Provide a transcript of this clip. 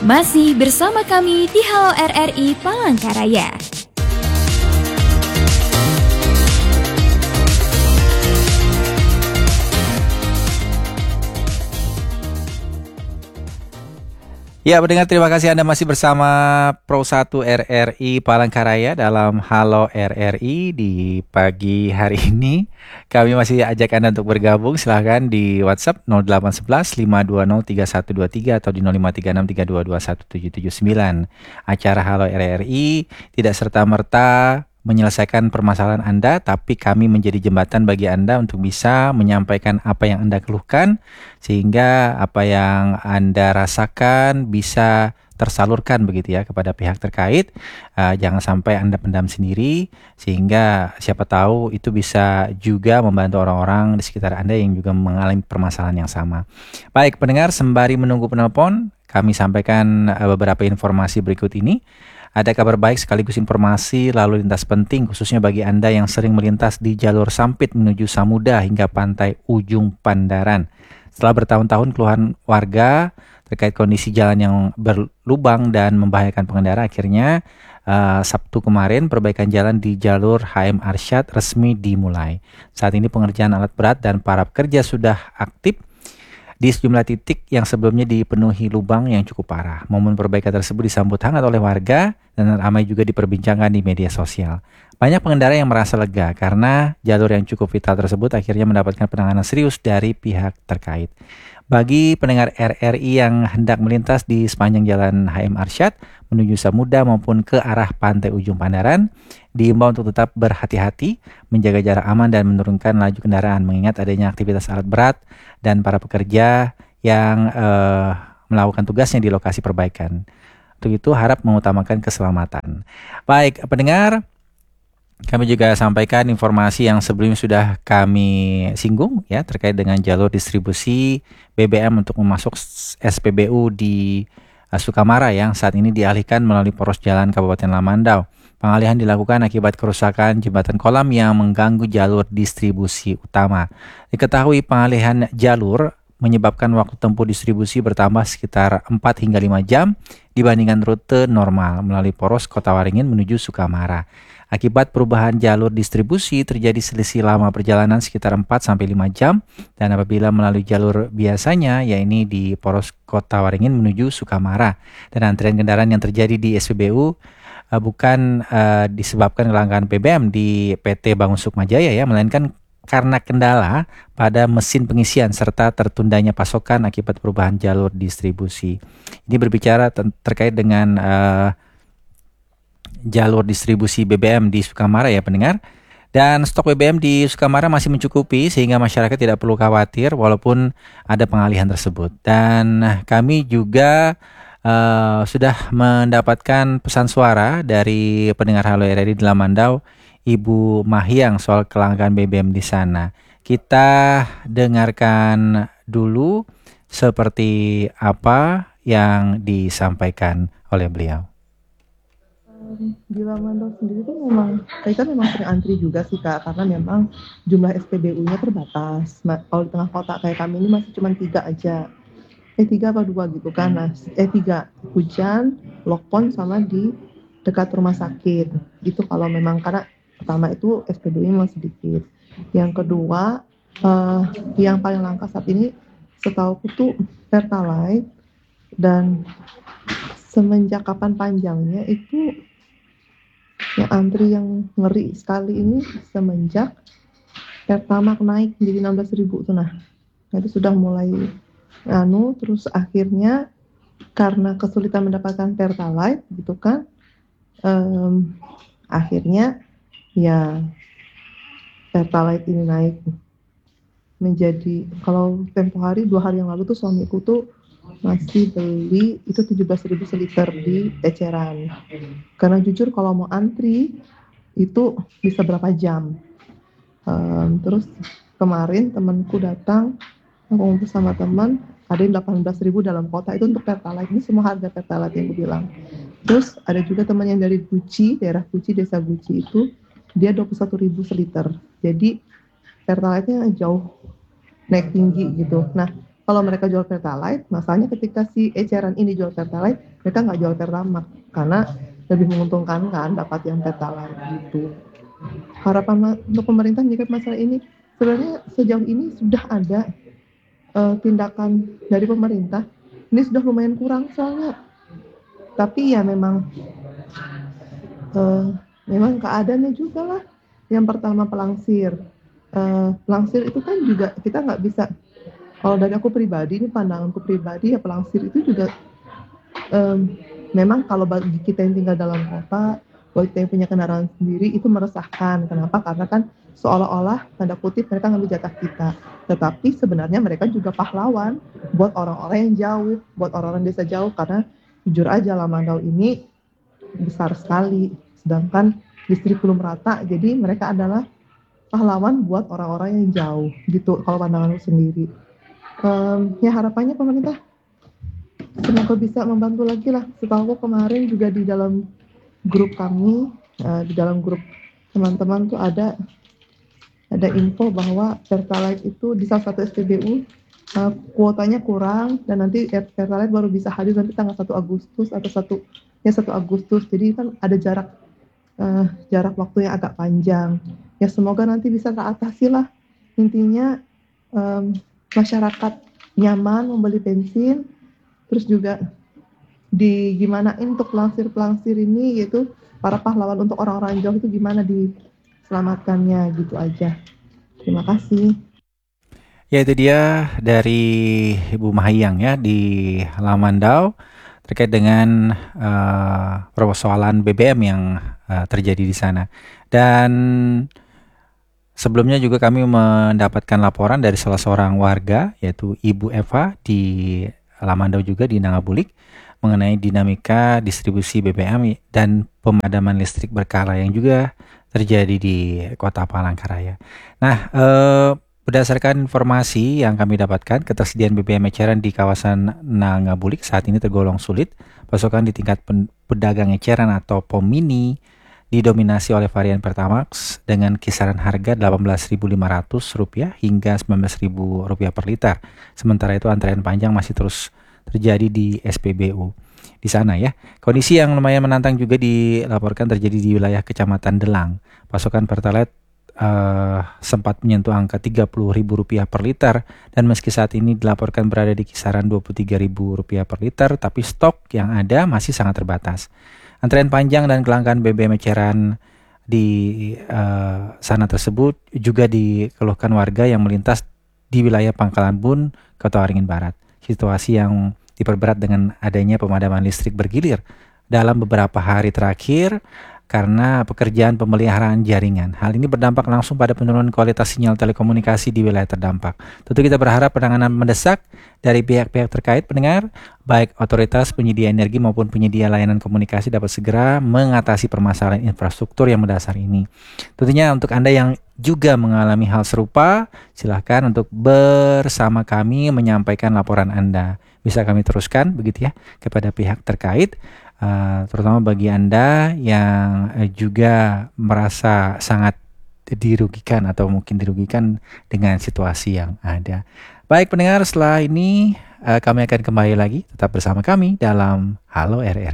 Masih bersama kami di Halo RRI Palangkaraya. Ya, pendengar, terima kasih Anda masih bersama Pro 1 RRI Palangkaraya dalam Halo RRI di pagi hari ini. Kami masih ajak Anda untuk bergabung. Silahkan di WhatsApp 0811 520 3123 atau di 0536 3221 779. Acara Halo RRI tidak serta-merta menyelesaikan permasalahan Anda, tapi kami menjadi jembatan bagi Anda untuk bisa menyampaikan apa yang Anda keluhkan, sehingga apa yang Anda rasakan bisa tersalurkan begitu ya kepada pihak terkait. Jangan sampai Anda pendam sendiri, sehingga siapa tahu itu bisa juga membantu orang-orang di sekitar Anda yang juga mengalami permasalahan yang sama. Baik pendengar, sembari menunggu penelpon, kami sampaikan beberapa informasi berikut ini. Ada kabar baik sekaligus informasi lalu lintas penting khususnya bagi Anda yang sering melintas di jalur Sampit menuju Samuda hingga pantai Ujung Pandaran. Setelah bertahun-tahun keluhan warga terkait kondisi jalan yang berlubang dan membahayakan pengendara, akhirnya Sabtu kemarin perbaikan jalan di jalur HM Arsyad resmi dimulai. Saat ini pengerjaan alat berat dan para pekerja sudah aktif di sejumlah titik yang sebelumnya dipenuhi lubang yang cukup parah. Momen perbaikan tersebut disambut hangat oleh warga dan ramai juga diperbincangkan di media sosial. Banyak pengendara yang merasa lega karena jalur yang cukup vital tersebut akhirnya mendapatkan penanganan serius dari pihak terkait. Bagi pendengar RRI yang hendak melintas di sepanjang jalan HM Arsyad menuju Samuda maupun ke arah pantai Ujung Pandaran, diimbau untuk tetap berhati-hati, menjaga jarak aman dan menurunkan laju kendaraan mengingat adanya aktivitas alat berat dan para pekerja yang melakukan tugasnya di lokasi perbaikan. Untuk itu harap mengutamakan keselamatan. Baik pendengar, kami juga sampaikan informasi yang sebelumnya sudah kami singgung ya terkait dengan jalur distribusi BBM untuk memasuk SPBU di Sukamara yang saat ini dialihkan melalui poros jalan Kabupaten Lamandau. Pengalihan dilakukan akibat kerusakan jembatan kolam yang mengganggu jalur distribusi utama. Diketahui pengalihan jalur menyebabkan waktu tempuh distribusi bertambah sekitar 4 hingga 5 jam dibandingkan rute normal melalui poros Kota Waringin menuju Sukamara. Akibat perubahan jalur distribusi terjadi selisih lama perjalanan sekitar 4-5 jam dan apabila melalui jalur biasanya yaitu di poros Kota Waringin menuju Sukamara dan antrian kendaraan yang terjadi di SPBU bukan disebabkan kelangkaan BBM di PT Bangun Sukmajaya ya, melainkan karena kendala pada mesin pengisian serta tertundanya pasokan akibat perubahan jalur distribusi. Ini berbicara terkait dengan jalur distribusi BBM di Sukamara ya pendengar. Dan stok BBM di Sukamara masih mencukupi sehingga masyarakat tidak perlu khawatir walaupun ada pengalihan tersebut. Dan kami juga sudah mendapatkan pesan suara dari pendengar Halo RRI di Lamandau, Ibu Mahyang, soal kelangkaan BBM di sana. Kita dengarkan dulu seperti apa yang disampaikan oleh beliau. Di Lamandau sendiri itu memang kita sering antri juga sih Kak, karena memang jumlah SPBU-nya terbatas. Kalau di tengah kota kayak kami ini masih cuma 3 aja. 3 apa 2 gitu kan. Nah, 3 Hujan, Lokpon sama di dekat rumah sakit. Itu kalau memang karena pertama itu SPBU-nya memang sedikit. Yang kedua, yang paling langka saat ini setahu aku tuh Pertalite, dan semenjak kapan panjangnya itu yang antri yang ngeri sekali ini semenjak Pertamax naik jadi 16.000 tuh. Nah itu sudah mulai terus akhirnya karena kesulitan mendapatkan Pertalite gitu kan, akhirnya ya Pertalite ini naik menjadi, kalau tempo hari 2 hari yang lalu tuh suamiku tuh masih beli itu 17.000 seliter di eceran. Karena jujur kalau mau antri itu bisa berapa jam. Terus kemarin temanku datang, aku ngumpul sama teman, ada yang 18.000 dalam kota itu untuk Pertalite. Ini semua harga Pertalite yang aku bilang. Terus ada juga teman yang dari Guci, daerah Guci, desa Guci itu dia 21.000 seliter. Jadi Pertalite-nya jauh naik tinggi gitu. Nah, Kalau mereka jual Pertalite, masalahnya ketika si eceran ini jual Pertalite, mereka nggak jual Pertamax karena lebih menguntungkan kan dapat yang Pertalite gitu. Harapan untuk pemerintah menyikapi masalah ini, sebenarnya sejauh ini sudah ada tindakan dari pemerintah. Ini sudah lumayan kurang soalnya. Tapi ya memang keadaannya juga lah. Yang pertama pelangsir. Pelangsir itu kan juga kita nggak bisa. Kalau dari aku pribadi, ini pandanganku pribadi, ya pelangsir itu juga memang kalau bagi kita yang tinggal dalam kota, bagi kita yang punya kendaraan sendiri, itu meresahkan. Kenapa? Karena kan seolah-olah tanda kutip mereka ngambil jatah kita. Tetapi sebenarnya mereka juga pahlawan buat orang-orang yang jauh, buat orang-orang desa jauh, karena jujur aja Lamandau ini besar sekali, sedangkan listrik belum rata, jadi mereka adalah pahlawan buat orang-orang yang jauh gitu kalau pandanganku sendiri. Ya harapannya pemerintah semoga bisa membantu lagi lah. Setahu aku kemarin juga di dalam grup kami, di dalam grup teman-teman tuh ada info bahwa Pertalite itu di salah satu SPBU kuotanya kurang, dan nanti Pertalite baru bisa hadir nanti tanggal 1 Agustus atau 1 Agustus. Jadi kan ada jarak waktu yang agak panjang. Ya semoga nanti bisa teratasi lah. Intinya masyarakat nyaman membeli bensin, terus juga gimanain untuk pelangsir ini, yaitu para pahlawan untuk orang-orang jauh itu gimana diselamatkannya gitu aja. Terima kasih. Ya, itu dia dari Ibu Mahayang ya di Lamandau terkait dengan persoalan BBM yang terjadi di sana. Dan sebelumnya juga kami mendapatkan laporan dari salah seorang warga, yaitu Ibu Eva di Lamandau juga di Nangabulik, mengenai dinamika distribusi BBM dan pemadaman listrik berkala yang juga terjadi di Kota Palangkaraya. Nah, berdasarkan informasi yang kami dapatkan, ketersediaan BBM eceran di kawasan Nangabulik saat ini tergolong sulit. Pasokan di tingkat pedagang eceran atau POM mini didominasi oleh varian Pertamax dengan kisaran harga Rp18.500 hingga Rp19.000 per liter. Sementara itu antrean panjang masih terus terjadi di SPBU di sana ya. Kondisi yang lumayan menantang juga dilaporkan terjadi di wilayah Kecamatan Delang. Pasokan Pertalite sempat menyentuh angka Rp30.000 per liter, dan meski saat ini dilaporkan berada di kisaran Rp23.000 per liter, tapi stok yang ada masih sangat terbatas. Antrean panjang dan kelangkaan BBM eceran di sana tersebut juga dikeluhkan warga yang melintas di wilayah Pangkalan Bun, Kota Waringin Barat. Situasi yang diperberat dengan adanya pemadaman listrik bergilir dalam beberapa hari terakhir karena pekerjaan pemeliharaan jaringan. Hal ini berdampak langsung pada penurunan kualitas sinyal telekomunikasi di wilayah terdampak. Tentu kita berharap penanganan mendesak dari pihak-pihak terkait pendengar, baik otoritas penyedia energi maupun penyedia layanan komunikasi dapat segera mengatasi permasalahan infrastruktur yang mendasar ini. Tentunya untuk Anda yang juga mengalami hal serupa, silakan untuk bersama kami menyampaikan laporan Anda. Bisa kami teruskan begitu ya kepada pihak terkait. Terutama bagi Anda yang juga merasa sangat dirugikan atau mungkin dirugikan dengan situasi yang ada. Baik pendengar, setelah ini kami akan kembali lagi, tetap bersama kami dalam Halo RR.